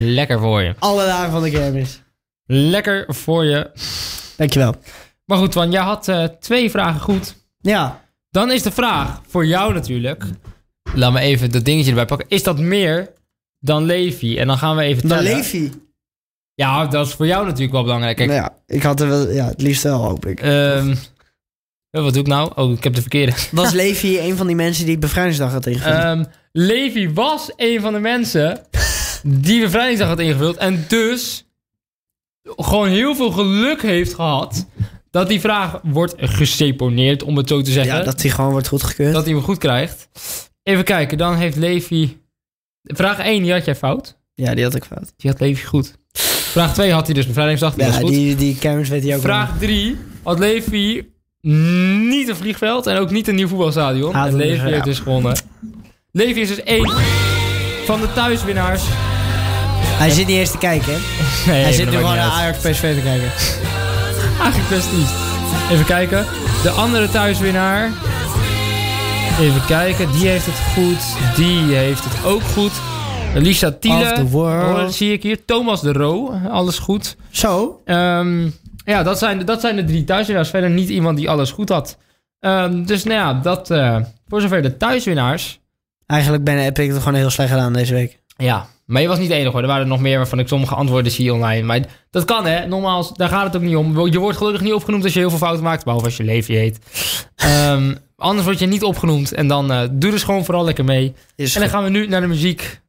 Lekker voor je. Alle dagen van de kermis. Lekker voor je. Dankjewel. Maar goed, Twan, jij had 2 vragen goed. Ja. Dan is de vraag voor jou natuurlijk. Laat me even dat dingetje erbij pakken. Is dat meer dan Levi? En dan gaan we even tellen. Dan Levi. Ja, dat is voor jou natuurlijk wel belangrijk. Kijk, Nou ja, ik had er wel... Ja, het liefst wel, hoop ik. wat doe ik nou? Oh, ik heb de verkeerde. Was Levi een van die mensen die Bevrijdingsdag had ingevuld? Levi was een van de mensen die Bevrijdingsdag had ingevuld. En dus gewoon heel veel geluk heeft gehad dat die vraag wordt geseponeerd, om het zo te zeggen. Ja, dat hij gewoon wordt goedgekeurd. Dat hij hem goed krijgt. Even kijken, dan heeft Levi... Vraag 1, die had jij fout. Ja, die had ik fout. Die had Levi goed. Vraag 2 had hij dus Bevrijdingsdag. Ja, goed. die kermis weet hij ook wel. Vraag 3 had Levi niet een vliegveld en ook niet een nieuw voetbalstadion. En Levi heeft dus gewonnen. Levi is dus 1 van de thuiswinnaars. Hij zit niet eens te kijken, hè? Nee, Hij zit nu gewoon naar Ajax PSV te kijken. Eigenlijk best niet. Even kijken. De andere thuiswinnaar. Even kijken. Die heeft het goed. Die heeft het ook goed. Lisa Thiele. Of the world. Dat zie ik hier. Thomas de Roo. Alles goed. Zo. Ja, dat zijn de 3 thuiswinnaars. Verder niet iemand die alles goed had. Dus nou ja, dat voor zover de thuiswinnaars. Eigenlijk heb ik het gewoon heel slecht gedaan deze week. Ja, maar je was niet de enige hoor. Er waren er nog meer waarvan ik sommige antwoorden zie online. Maar dat kan hè. Nogmaals, daar gaat het ook niet om. Je wordt gelukkig niet opgenoemd als je heel veel fouten maakt. Behalve als je Levi heet. Anders word je niet opgenoemd. En dan doe dus gewoon vooral lekker mee. En dan gaan we nu naar de muziek.